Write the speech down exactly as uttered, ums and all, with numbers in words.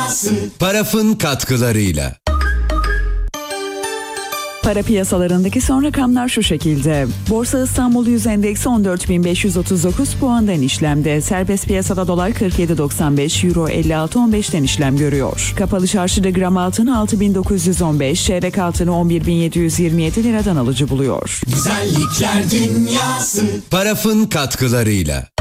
Dünyası. Paraf'ın katkılarıyla. Para piyasalarındaki son rakamlar şu şekilde. Borsa İstanbul Yüz Endeksi on dört bin beş yüz otuz dokuz puandan işlemde. Serbest piyasada dolar kırk yedi doksan beş, euro elli altı on beşten işlem görüyor. Kapalı çarşıda gram altın altı bin dokuz yüz on beş, çeyrek altını on bir bin yedi yüz yirmi yedi liradan alıcı buluyor. Güzellikler dünyası. Paraf'ın katkılarıyla.